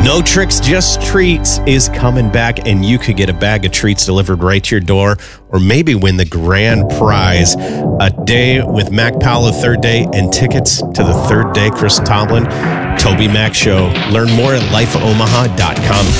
No Tricks, Just Treats is coming back, and you could get a bag of treats delivered right to your door, or maybe win the grand prize, a day with Mac Powell, third day, and tickets to the third day Chris Tomlin, Toby Mac Show. Learn more at lifeomaha.com.